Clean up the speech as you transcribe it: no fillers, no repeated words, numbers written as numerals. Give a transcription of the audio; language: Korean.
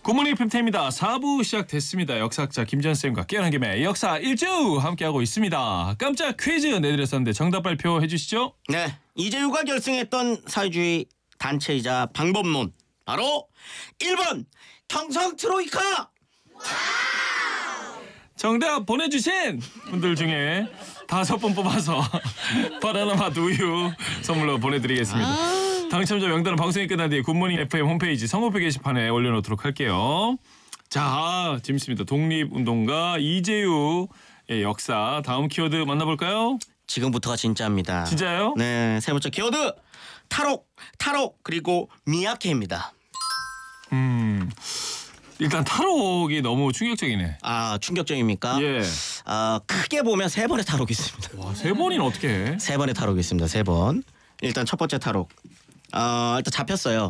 굿모닝 팬입니다. 4부 시작됐습니다. 역사학자 김전쌤과 깨어난 김에 역사 일주 함께하고 있습니다. 깜짝 퀴즈 내드렸었는데 정답 발표해 주시죠. 네, 이재유가 결성했던 사회주의 단체이자 방법론 바로 1번 경성 트로이카. 정답 보내주신 분들 중에 5분 뽑아서 바나나 맛 우유 선물로 보내드리겠습니다. 당첨자 명단은 방송이 끝난 뒤에 굿모닝 FM 홈페이지 선곡표 게시판에 올려놓도록 할게요. 자, 재밌습니다. 독립운동가 이재유의 역사. 다음 키워드 만나볼까요? 지금부터가 진짜입니다. 진짜요? 네, 세 번째 키워드 탈옥 그리고 미야케입니다. 일단 탈옥이 너무 충격적이네. 아, 충격적입니까? 예. 크게 보면 3번의 탈옥이 있습니다. 와, 3번이나 어떻게 해? 3번의 탈옥이 있습니다. 3번. 일단 첫 번째 탈옥. 일단 잡혔어요.